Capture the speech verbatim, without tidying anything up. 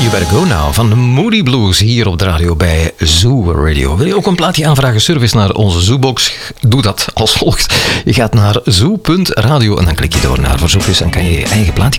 You Better Go Now van de Moody Blues hier op de radio bij Zoo Radio. Wil je ook een plaatje aanvragen? Service naar onze Zoobox. Doe dat als volgt. Je gaat naar zoo punt radio en dan klik je door naar verzoekjes en kan je je eigen plaatje